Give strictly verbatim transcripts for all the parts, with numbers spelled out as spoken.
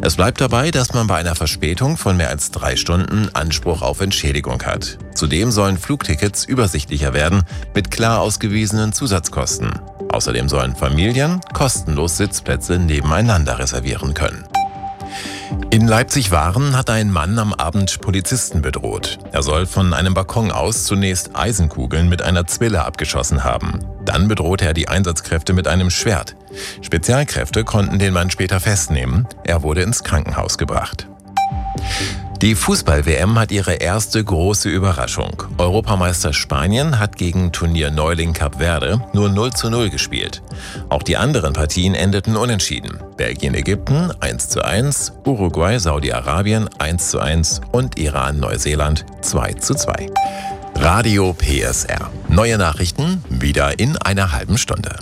Es bleibt dabei, dass man bei einer Verspätung von mehr als drei Stunden Anspruch auf Entschädigung hat. Zudem sollen Flugtickets übersichtlicher werden mit klar ausgewiesenen Zusatzkosten. Außerdem sollen Familien kostenlos Sitzplätze nebeneinander reservieren können. In Leipzig-Waren hat ein Mann am Abend Polizisten bedroht. Er soll von einem Balkon aus zunächst Eisenkugeln mit einer Zwille abgeschossen haben. Dann bedrohte er die Einsatzkräfte mit einem Schwert. Spezialkräfte konnten den Mann später festnehmen. Er wurde ins Krankenhaus gebracht. Die Fußball-W M hat ihre erste große Überraschung. Europameister Spanien hat gegen Turnierneuling Kap Verde nur null zu null gespielt. Auch die anderen Partien endeten unentschieden. Belgien-Ägypten eins zu eins, Uruguay-Saudi-Arabien eins zu eins und Iran-Neuseeland zwei zu zwei. Radio P S R. Neue Nachrichten wieder in einer halben Stunde.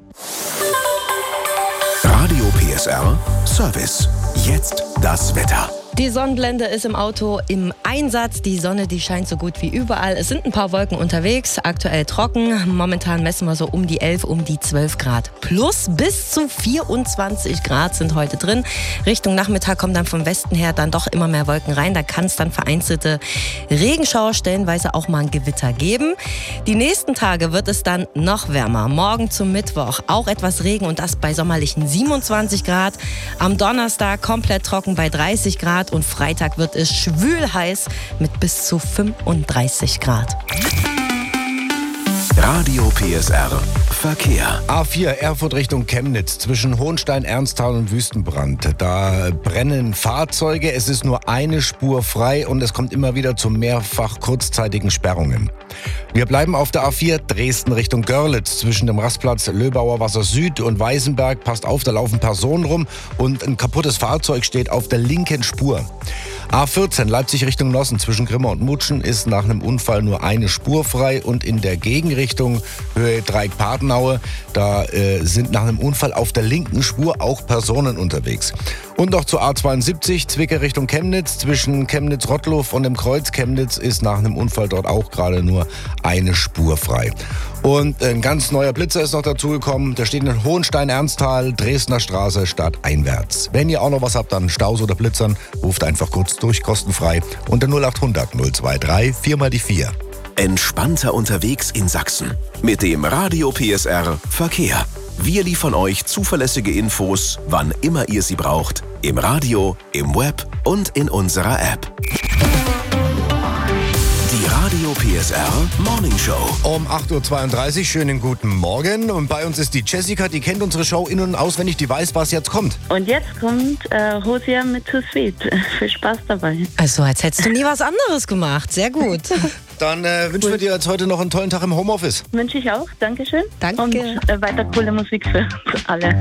Radio P S R Service. Jetzt das Wetter. Die Sonnenblende ist im Auto im Einsatz. Die Sonne, die scheint so gut wie überall. Es sind ein paar Wolken unterwegs, aktuell trocken. Momentan messen wir so um die elf, um die zwölf Grad. Plus bis zu vierundzwanzig Grad sind heute drin. Richtung Nachmittag kommen dann vom Westen her dann doch immer mehr Wolken rein. Da kann es dann vereinzelte Regenschauer, stellenweise auch mal ein Gewitter geben. Die nächsten Tage wird es dann noch wärmer. Morgen zum Mittwoch auch etwas Regen und das bei sommerlichen siebenundzwanzig Grad. Am Donnerstag komplett trocken bei dreißig Grad. Und Freitag wird es schwül heiß mit bis zu fünfunddreißig Grad. Radio P S R Verkehr. A vier Erfurt Richtung Chemnitz zwischen Hohenstein, Ernsthal und Wüstenbrand. Da brennen Fahrzeuge, es ist nur eine Spur frei und es kommt immer wieder zu mehrfach kurzzeitigen Sperrungen. Wir bleiben auf der A vier Dresden Richtung Görlitz zwischen dem Rastplatz Löbauer Wasser Süd und Weißenberg. Passt auf, da laufen Personen rum und ein kaputtes Fahrzeug steht auf der linken Spur. A vierzehn Leipzig Richtung Nossen zwischen Grimma und Mutschen ist nach einem Unfall nur eine Spur frei und in der Gegenrichtung Höhe Dreieck-Patenaue, da äh, sind nach einem Unfall auf der linken Spur auch Personen unterwegs. Und noch zur A zweiundsiebzig Zwickau Richtung Chemnitz zwischen Chemnitz-Rottluff und dem Kreuz Chemnitz ist nach einem Unfall dort auch gerade nur eine Spur frei. Und ein ganz neuer Blitzer ist noch dazugekommen. Der steht in Hohenstein-Ernsthal, Dresdner Straße, stadteinwärts. Wenn ihr auch noch was habt an Staus oder Blitzern, ruft einfach kurz durch, kostenfrei unter null acht hundert null zwei drei vier mal die vier. Entspannter unterwegs in Sachsen. Mit dem Radio P S R Verkehr. Wir liefern euch zuverlässige Infos, wann immer ihr sie braucht. Im Radio, im Web und in unserer App. Die Radio P S R Morning Show. Um acht Uhr zweiunddreißig, schönen guten Morgen. Und bei uns ist die Jessica, die kennt unsere Show in- und auswendig, die weiß, was jetzt kommt. Und jetzt kommt äh, Hosea mit Too Sweet. Viel Spaß dabei. Also als hättest du nie was anderes gemacht. Sehr gut. Dann äh, wünschen wir dir jetzt heute noch einen tollen Tag im Homeoffice. Wünsche ich auch. Dankeschön. Danke. Und äh, weiter coole Musik für alle.